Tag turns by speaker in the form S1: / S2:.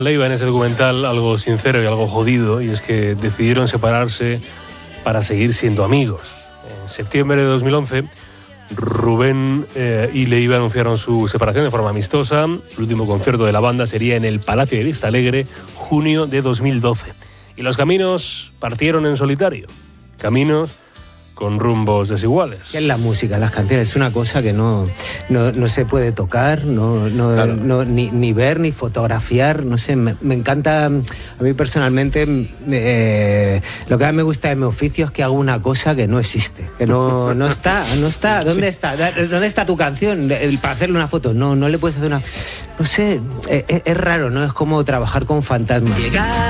S1: Leiva en ese documental algo sincero y algo jodido, y es que decidieron separarse para seguir siendo amigos. En septiembre de 2011, Rubén y Leiva anunciaron su separación de forma amistosa. El último concierto de la banda sería en el Palacio de Vistalegre, junio de 2012. Y los caminos partieron en solitario. Caminos con rumbos desiguales.
S2: ¿Qué es la música? Las canciones es una cosa que no se puede tocar, claro. ni ver, ni fotografiar. No sé, me encanta. A mí personalmente, lo que más me gusta de mi oficio es que hago una cosa que no existe, que no está. ¿Dónde está? ¿Dónde está tu canción? Para hacerle una foto. No le puedes hacer una. No sé, es raro, ¿no? Es como trabajar con fantasmas.